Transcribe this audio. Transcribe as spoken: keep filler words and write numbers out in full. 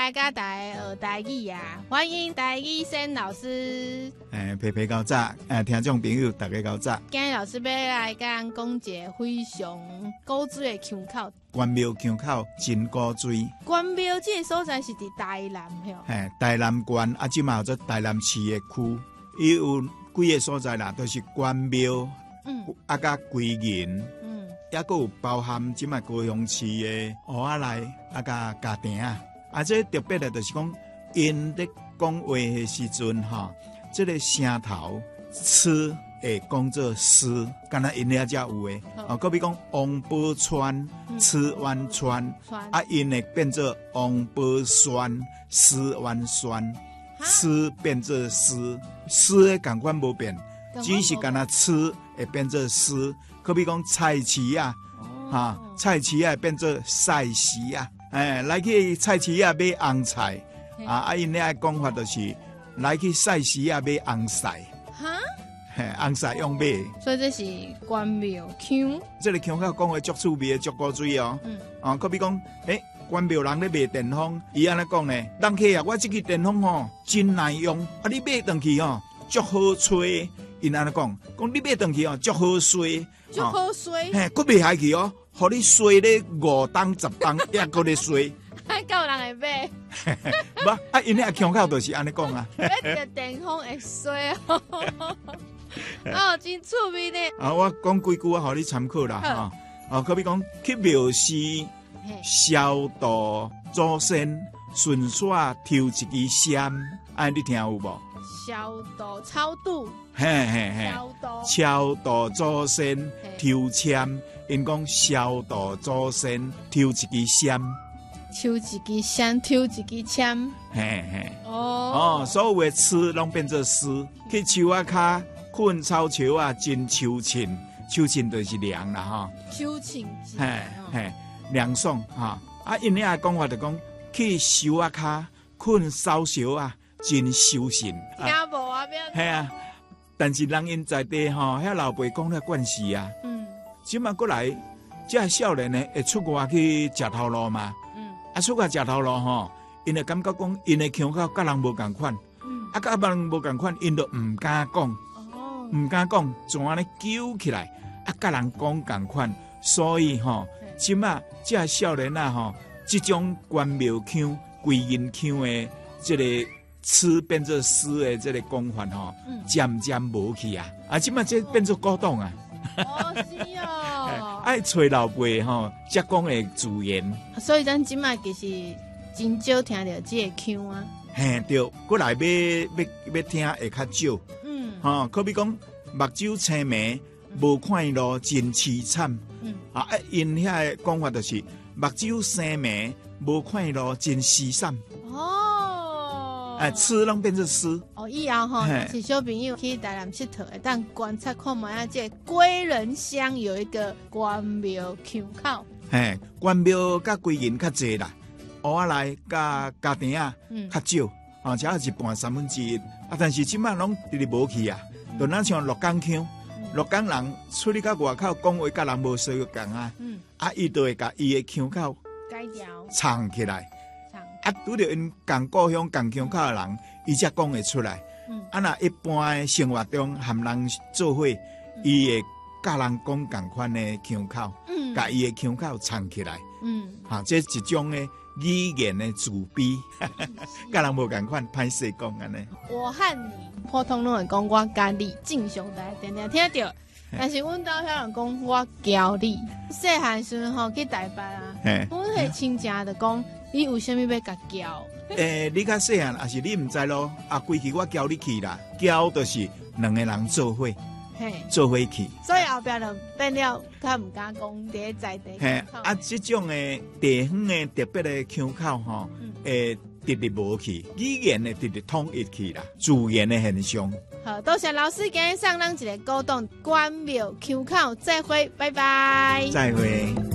来甲大家学台语啊！欢迎台语生老师。 诶，皮皮高早，诶，听众朋友大家高早。 今日老师要来甲咱讲一个非常古水的腔口。 关庙腔口真古水。 关庙这个所在是伫台南吼。 嘿，台南县啊，即嘛做台南市的区，伊有几个所在啦，都、就是关庙，嗯，啊，甲归仁。也佫有包含即卖高雄市的蚵仔内，啊甲家庭啊，啊这特别的，就是讲因咧讲话的时阵吼，这个声头词会讲做诗，敢若因遐才有诶。哦，搁比讲王宝钏，词婉川，啊因会变做王宝酸，诗婉酸，诗变做诗，诗的共款无变，只是敢若词会变做诗。可比讲菜市啊，哈、哦，菜市啊变做菜市啊，哎，来去菜市啊买红菜，啊，啊因咧讲法就是来去菜市啊买红菜，哈，嘿，红菜用买， 所以这是关庙腔。 这个腔口讲话足趣味，足古水哦，嗯，啊，可比讲，诶，关庙人咧卖电风，伊安尼讲呢，人客啊，我这支电风吼真耐用，啊，你买回去吼足好吹，因安尼讲，讲你买回去吼足好吹。 就好水， 嘿，佫袂下去哦，互你水咧五档十档，也佫咧水， 还够人会买。 无啊，因遐腔口就是安尼讲啊。 买着电风会水哦，哦，真趣味呢。 啊，我讲几句啊，互你参考啦哈。哦，可比讲去庙寺消毒祖先，顺耍抽一支香，安你听有无？ 消毒超度， 嘿嘿嘿， 消毒超度祖先，抽签，因讲消毒祖先，抽一支香， 抽一支香，抽一支签， 嘿嘿， 哦哦，所有的词拢变做诗，去树仔骹困草树啊，真秋凊，秋凊就是凉啦哈， 秋凊， 嘿嘿，凉爽哈，啊，因遐讲法就讲去树仔骹困草树啊。真修行， 听无啊，不要。 系啊，但是人因在地吼，遐老辈讲了惯势啊。嗯。即马过来，这少年呢会出外去食头路嘛。嗯。啊，出外食头路吼，因会感觉讲，因的腔口甲人无共款。嗯。啊，甲人无共款，因就唔敢讲。哦。唔敢讲，怎安尼揪起来？啊，甲人讲共款，所以吼，即马这少年啊吼，即种关庙腔、归仁腔的这个。词变做诗的这个讲法吼，渐渐无去啊！啊，即马这变做古董啊！ 哦，是哦， 爱找老辈吼，才讲的自然。 所以咱即马其实真少听到这个腔啊。 嘿，对，过来要要要听会较少。嗯，吼，可比讲目睭青眉，无看路真凄惨。嗯，啊，因遐讲法就是目睭生眉，无看路真凄惨。哦。哎，词拢变成诗哦，以后吼是小朋友去台南佚佗，但观察看卖啊，这归仁乡有一个关庙腔口。 嘿，关庙甲归仁较济啦，蚵仔内甲家庭啊较少，啊，只有一半三分之一。啊，但是即摆拢直直无去啊，就咱像鹿港腔，鹿港人出去到外口讲话，甲人无相共啊。嗯，啊，伊就会甲伊的腔口改调藏起来。啊，拄着因共故乡、共腔口的人，伊才讲会出来。嗯、啊，那一般的生活中含人做伙，伊会甲人讲共款的腔口，嗯，甲伊的腔口藏起来。嗯，哈，这一种的语言的自卑，甲人无共款，歹势讲安尼。 我和你普通拢会讲我甲你，正常大家定定听到。但是阮兜遐人讲我教你，细汉时阵吼去台北啊，阮迄亲戚就讲。你为什么要甲教？ 诶、欸，你较细汉，还是你唔知咯？啊，规矩我教你去啦，教就是两个人做伙，嘿，做伙去。 所以后边就变了，较唔敢讲伫在地。 嘿，啊，这种诶地方诶特别诶腔口吼，诶、嗯，直直无去，语言诶直直统一去啦，自然诶现象。 好，多谢老师今日送咱一个古董关庙腔口，再会，拜拜。 再会。